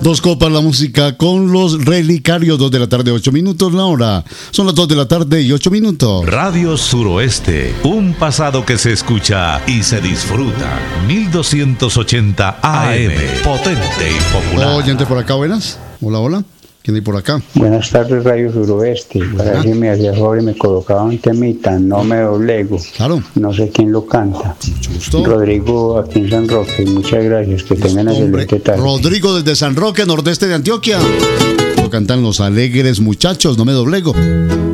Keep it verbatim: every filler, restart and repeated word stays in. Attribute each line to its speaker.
Speaker 1: Dos copas la música con los relicarios, dos de la tarde, ocho minutos la hora. Son las dos de la tarde y ocho minutos.
Speaker 2: Radio Suroeste, un pasado que se escucha y se disfruta. mil doscientos ochenta A M, potente y popular.
Speaker 1: Oyente por acá, buenas. Hola, hola. ¿Quién hay por acá?
Speaker 3: Buenas tardes, Radio Suroeste. Para ver si me hacía favor y me colocaba un temita, No me doblego.
Speaker 1: Claro.
Speaker 3: No sé quién lo canta.
Speaker 1: Mucho gusto.
Speaker 3: Rodrigo, aquí en San Roque. Muchas gracias. Que tengan excelente tarde.
Speaker 1: Rodrigo desde San Roque, nordeste de Antioquia. Lo cantan los alegres muchachos, No me doblego.